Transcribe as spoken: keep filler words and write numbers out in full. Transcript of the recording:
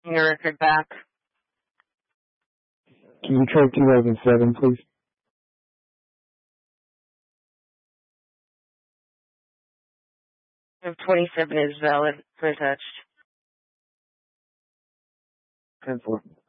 Your record back. Can you try two thousand seven, please? If twenty-seven is valid, untouched. ten four.